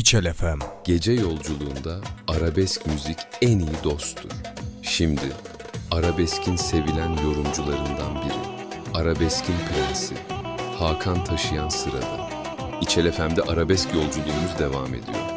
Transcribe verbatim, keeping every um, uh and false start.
İçel F M. Gece yolculuğunda arabesk müzik en iyi dosttur. Şimdi arabeskin sevilen yorumcularından biri, arabeskin prensi Hakan Taşıyan sırada. İçel F M'de arabesk yolculuğumuz devam ediyor.